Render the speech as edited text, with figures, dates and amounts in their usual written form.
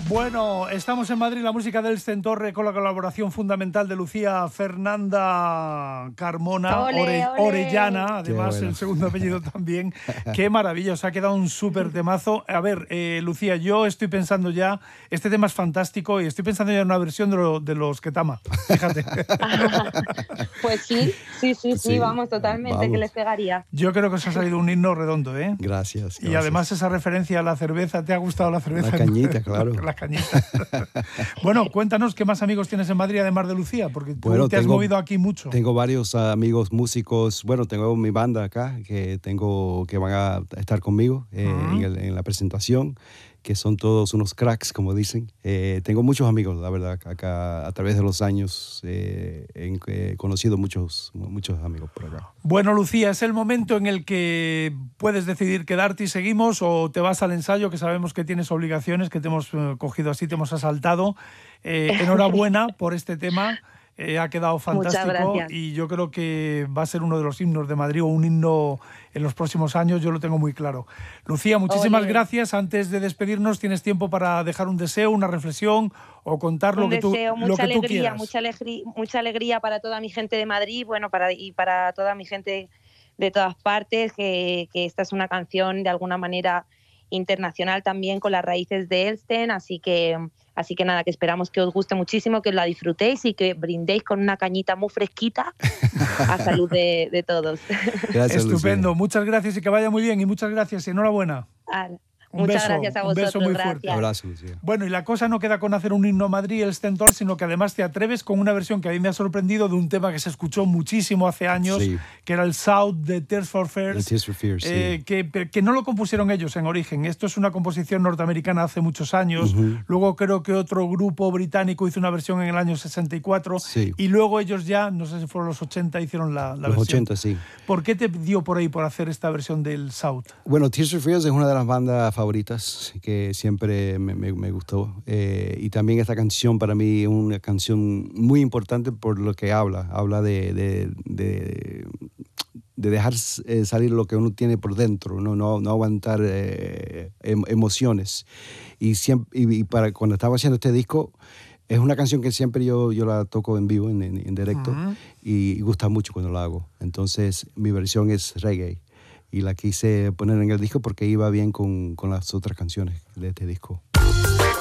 Bueno, estamos en Madrid, la música del Stentorre con la colaboración fundamental de Lucía Fernanda Carmona, Ole. Orellana, además bueno. el segundo apellido también. Qué maravilla, os ha quedado un súper temazo. A ver, Lucía, yo estoy pensando ya, este tema es fantástico y estoy pensando ya en una versión de los Ketama, fíjate. Pues sí, vamos, totalmente, vamos. que les pegaría. Yo creo que os ha salido un himno redondo, ¿eh? Gracias. Y además esa referencia a la cerveza, ¿te ha gustado la cerveza? La cañita, claro. La cañita. Bueno, cuéntanos qué más amigos tienes en Madrid además de Lucía, porque tú Bueno, te has movido aquí mucho. Tengo varios amigos músicos. Bueno, tengo mi banda acá que van a estar conmigo en la presentación, que son todos unos cracks, como dicen. Tengo muchos amigos, la verdad, acá a través de los años he conocido muchos amigos por acá. Bueno, Lucía, es el momento en el que puedes decidir quedarte y seguimos o te vas al ensayo, que sabemos que tienes obligaciones, que te hemos cogido así, te hemos asaltado. Enhorabuena por este tema. Ha quedado fantástico y yo creo que va a ser uno de los himnos de Madrid o un himno en los próximos años, yo lo tengo muy claro. Lucía, muchísimas gracias. Antes de despedirnos, ¿tienes tiempo para dejar un deseo, una reflexión o contar lo que tú quieras? Mucha alegría para toda mi gente de Madrid, bueno, para toda mi gente de todas partes, que esta es una canción de alguna manera internacional también con las raíces de Elsten, así que nada, que esperamos que os guste muchísimo, que la disfrutéis y que brindéis con una cañita muy fresquita a salud de todos. Gracias, estupendo, Lucía. Muchas gracias y que vaya muy bien y muchas gracias y enhorabuena. Muchas gracias a vosotros. Un beso muy fuerte. Un abrazo, Lucía. Bueno, y la cosa no queda con hacer un himno a Madrid, el Stentor, sino que además te atreves con una versión que a mí me ha sorprendido de un tema que se escuchó muchísimo hace años, que era el South de Tears for Fears, que no lo compusieron ellos en origen. Esto es una composición norteamericana hace muchos años. Luego creo que otro grupo británico hizo una versión en el año 64 y luego ellos ya, no sé si fueron los 80, hicieron la versión. Los 80, sí. ¿Por qué te dio por ahí por hacer esta versión del South? Bueno, Tears for Fears es una de las bandas favoritas que siempre me gustó, y también esta canción para mí es una canción muy importante por lo que habla de dejar salir lo que uno tiene por dentro, no aguantar emociones. Y para cuando estaba haciendo este disco, es una canción que siempre yo la toco en vivo, en directo, y gusta mucho cuando la hago. Entonces mi versión es reggae y la quise poner en el disco porque iba bien con las otras canciones de este disco.